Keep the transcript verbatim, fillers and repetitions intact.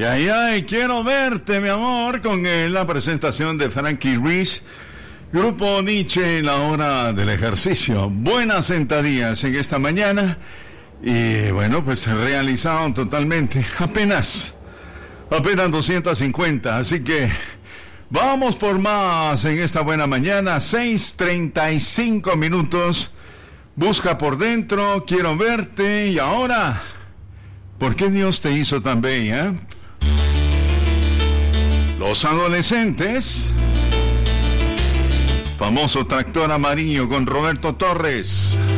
Y ay, ay, quiero verte, mi amor, con eh, la presentación de Frankie Ruiz, Grupo Nietzsche en la hora del ejercicio. Buenas sentadillas en esta mañana. Y bueno, pues realizaron totalmente, apenas, apenas doscientos cincuenta. Así que vamos por más en esta buena mañana, seis treinta y cinco minutos. Busca por dentro, quiero verte. Y ahora, ¿por qué Dios te hizo tan bella? Los adolescentes. Famoso Tractor Amarillo con Roberto Torres.